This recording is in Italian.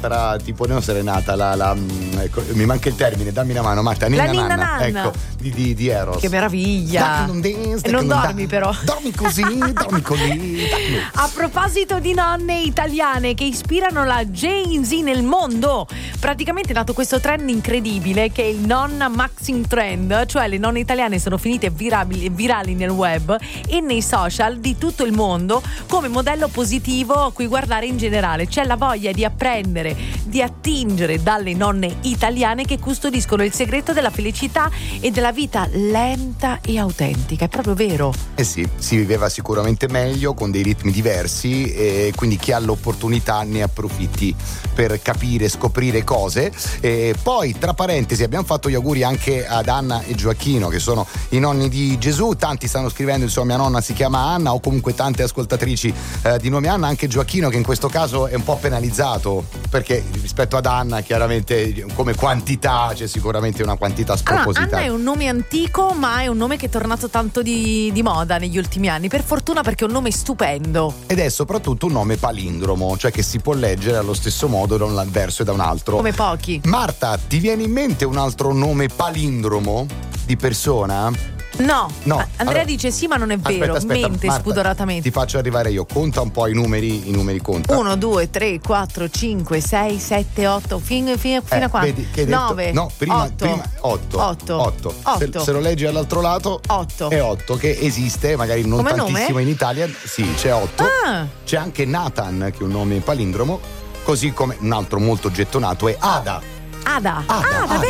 sarà tipo non serenata, ecco, mi manca il termine, dammi una mano Marta, la Ninna Nanna, ecco, di Eros. Che meraviglia. E non dormi però. Dormi così, dormi così. A proposito di nonne italiane che ispirano la Gen Z nel mondo, praticamente è nato questo trend incredibile che è il nonna maxing trend, cioè le nonne italiane sono finite virali nel web e nei social di tutto il mondo come modello positivo a cui guardare in generale. C'è la voglia di apprendere, di attingere dalle nonne italiane che custodiscono il segreto della felicità e della vita lenta e autentica. È proprio vero. Eh sì, si viveva sicuramente meglio con dei ritmi diversi e quindi chi ha l'opportunità ne approfitti per capire, scoprire cose. E poi tra parentesi abbiamo fatto gli auguri anche ad Anna e Gioacchino che sono i nonni di Gesù. Tanti stanno scrivendo insomma mia nonna si chiama Anna, o comunque tante ascoltatrici di nome Anna, anche Gioacchino che in questo caso è un po' penalizzato perché rispetto ad Anna chiaramente come quantità c'è sicuramente una quantità spropositata. Anna è un nome antico ma è un nome che è tornato tanto di moda negli ultimi anni, per fortuna, perché è un nome stupendo ed è soprattutto un nome palindromo, cioè che si può leggere allo stesso modo da un verso e da un altro come pochi. Marta, ti viene in mente un altro nome palindromo di persona? No. Andrea allora, dice sì ma non è vero. Aspetta, mente Marta, spudoratamente. ti faccio arrivare io, conta un po' i numeri conta 1, 2, 3, 4, 5, 6, 7, 8 fino a quanto? Vedi, che 9, no, prima 8. Se lo leggi dall'altro lato 8 è 8 che esiste, magari non come tantissimo nome? In Italia, sì, c'è 8. C'è anche Nathan che è un nome palindromo, così come un altro molto gettonato è Ada. Ada, davvero?